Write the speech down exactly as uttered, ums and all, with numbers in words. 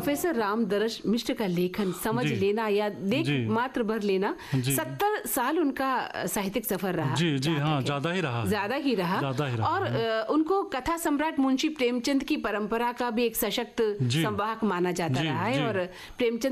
Professor Ramdaras मिश्र का लेखन समझ लेना या देख मात्र भर लेना, सत्तर साल उनका साहित्यिक सफर रहा। जी जी हाँ, ज्यादा ही रहा ज्यादा ही रहा, ज्यादा ही रहा। और आ, उनको कथा सम्राट मुंशी प्रेमचंद की परंपरा का भी एक सशक्त संवाहक माना जाता रहा है। और प्रेमचंद